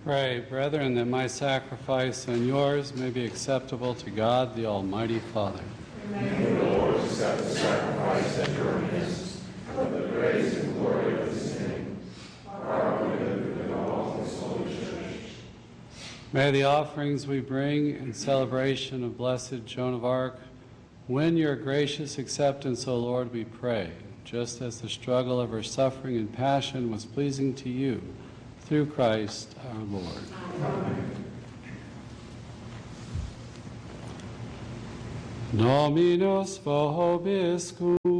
Pray, brethren, that my sacrifice and yours may be acceptable to God, the Almighty Father. May the Lord accept the sacrifice at your hands for the praise and glory of his name, our good and all his holy church. May the offerings we bring in celebration of Blessed Joan of Arc win your gracious acceptance, O Lord, we pray, just as the struggle of her suffering and passion was pleasing to you, through Christ our Lord. Amen. Dominus vobiscum.